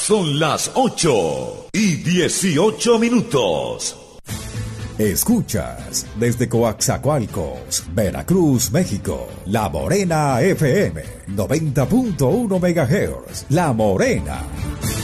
Son las 8:18. Escuchas desde Coaxacualcos, Veracruz, México, La Morena FM, 90.1 MHz. La Morena.